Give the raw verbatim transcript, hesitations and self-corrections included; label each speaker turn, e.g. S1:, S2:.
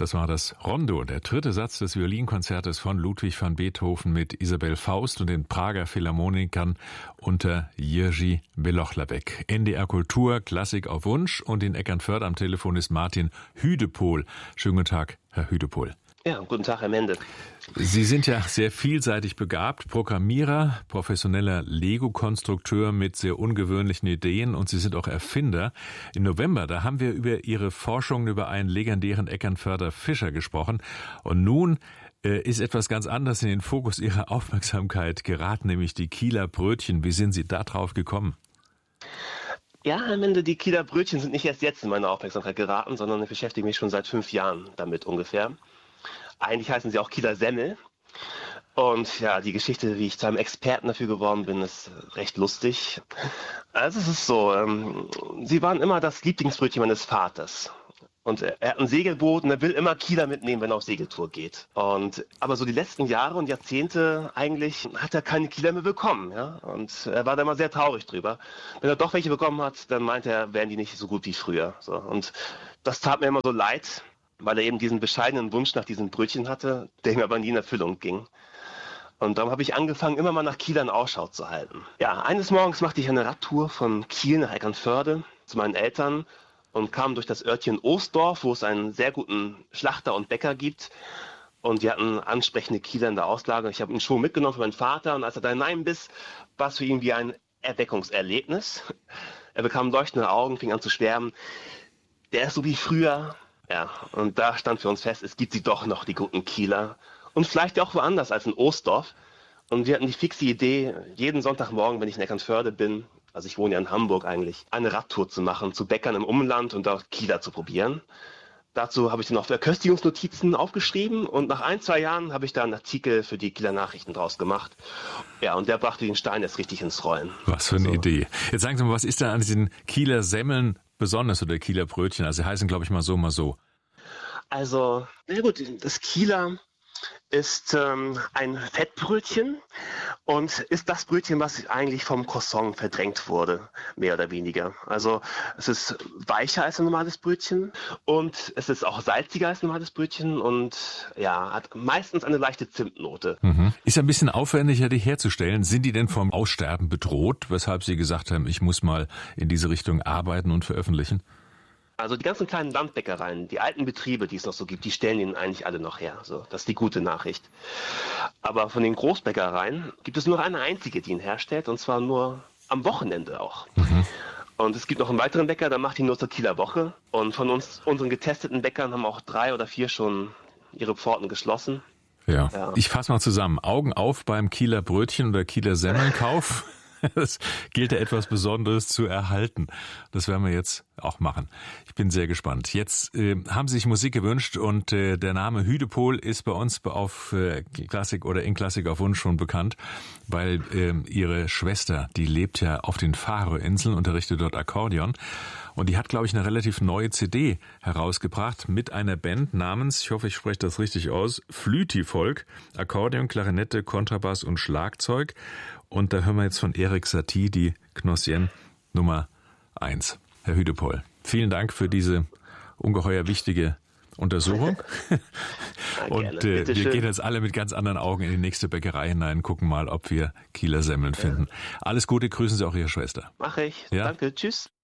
S1: Das war das Rondo, der dritte Satz des Violinkonzertes von Ludwig van Beethoven mit Isabel Faust und den Prager Philharmonikern unter Jiří Belohlabek. N D R Kultur, Klassik auf Wunsch, und in Eckernförde am Telefon ist Martin Hüdepohl. Schönen guten Tag, Herr Hüdepohl.
S2: Ja, guten Tag, Herr Mende.
S1: Sie sind ja sehr vielseitig begabt, Programmierer, professioneller Lego-Konstrukteur mit sehr ungewöhnlichen Ideen, und Sie sind auch Erfinder. Im November, da haben wir über Ihre Forschungen über einen legendären Eckernförder Fischer gesprochen. Und nun äh, ist etwas ganz anderes in den Fokus Ihrer Aufmerksamkeit geraten, nämlich die Kieler Brötchen. Wie sind Sie da drauf gekommen?
S2: Ja, Herr Mende, die Kieler Brötchen sind nicht erst jetzt in meine Aufmerksamkeit geraten, sondern ich beschäftige mich schon seit fünf Jahren damit ungefähr. Eigentlich heißen sie auch Kieler Semmel. Und ja, die Geschichte, wie ich zu einem Experten dafür geworden bin, ist recht lustig. Also es ist so, ähm, sie waren immer das Lieblingsbrötchen meines Vaters. Und er, er hat ein Segelboot und er will immer Kieler mitnehmen, wenn er auf Segeltour geht. Und aber so die letzten Jahre und Jahrzehnte eigentlich hat er keine Kieler mehr bekommen. Ja? Und er war da immer sehr traurig drüber. Wenn er doch welche bekommen hat, dann meinte er, wären die nicht so gut wie früher. So, und das tat mir immer so leid, weil er eben diesen bescheidenen Wunsch nach diesem Brötchen hatte, der ihm aber nie in Erfüllung ging. Und darum habe ich angefangen, immer mal nach Kielern Ausschau zu halten. Ja, eines Morgens machte ich eine Radtour von Kiel nach Eckernförde zu meinen Eltern und kam durch das Örtchen Oostdorf, wo es einen sehr guten Schlachter und Bäcker gibt. Und die hatten ansprechende Kieler in der Auslage. Ich habe ihn schon mitgenommen für meinen Vater, und als er da hineinbiss, war es für ihn wie ein Erweckungserlebnis. Er bekam leuchtende Augen, fing an zu schwärmen. Der ist so wie früher. Ja, und da stand für uns fest, es gibt sie doch noch, die guten Kieler. Und vielleicht auch woanders als in Oostdorf. Und wir hatten die fixe Idee, jeden Sonntagmorgen, wenn ich in Eckernförde bin, also ich wohne ja in Hamburg eigentlich, eine Radtour zu machen, zu Bäckern im Umland und dort Kieler zu probieren. Dazu habe ich dann auch Verköstigungsnotizen aufgeschrieben, und nach ein, zwei Jahren habe ich da einen Artikel für die Kieler Nachrichten draus gemacht. Ja, und der brachte den Stein erst richtig ins Rollen.
S1: Was für eine
S2: also,
S1: Idee. Jetzt sagen Sie mal, was ist da an diesen Kieler Semmeln besonders, oder Kieler Brötchen? Also sie heißen, glaube ich, mal so, mal so.
S2: Also, na gut, das Kieler ist ähm, ein Fettbrötchen und ist das Brötchen, was eigentlich vom Croissant verdrängt wurde, mehr oder weniger. Also es ist weicher als ein normales Brötchen und es ist auch salziger als ein normales Brötchen und ja, hat meistens eine leichte Zimtnote.
S1: Mhm. Ist ein bisschen aufwendiger, die herzustellen. Sind die denn vom Aussterben bedroht, weshalb Sie gesagt haben, ich muss mal in diese Richtung arbeiten und veröffentlichen?
S2: Also die ganzen kleinen Landbäckereien, die alten Betriebe, die es noch so gibt, die stellen ihn eigentlich alle noch her. So, das ist die gute Nachricht. Aber von den Großbäckereien gibt es nur eine einzige, die ihn herstellt, und zwar nur am Wochenende auch. Mhm. Und es gibt noch einen weiteren Bäcker, der macht ihn nur zur Kieler Woche. Und von uns, unseren getesteten Bäckern, haben auch drei oder vier schon ihre Pforten geschlossen.
S1: Ja, ja. Ich fasse mal zusammen. Augen auf beim Kieler Brötchen oder Kieler Semmelnkauf. Es gilt ja etwas Besonderes zu erhalten. Das werden wir jetzt auch machen. Ich bin sehr gespannt. Jetzt äh, haben Sie sich Musik gewünscht, und äh, der Name Hüdepohl ist bei uns auf äh, Klassik oder in Klassik auf Wunsch schon bekannt, weil äh, Ihre Schwester, die lebt ja auf den Faroe-Inseln, unterrichtet dort Akkordeon. Und die hat, glaube ich, eine relativ neue C D herausgebracht mit einer Band namens, ich hoffe, ich spreche das richtig aus, Flütivolk, Akkordeon, Klarinette, Kontrabass und Schlagzeug. Und da hören wir jetzt von Erik Satie die Gnossienne Nummer eins. Herr Hüdepohl, vielen Dank für diese ungeheuer wichtige Untersuchung. Und äh, wir gehen jetzt alle mit ganz anderen Augen in die nächste Bäckerei hinein, gucken mal, ob wir Kieler Semmeln finden. Alles Gute, grüßen Sie auch Ihre Schwester.
S2: Mache ich.
S1: Ja?
S2: Danke, tschüss.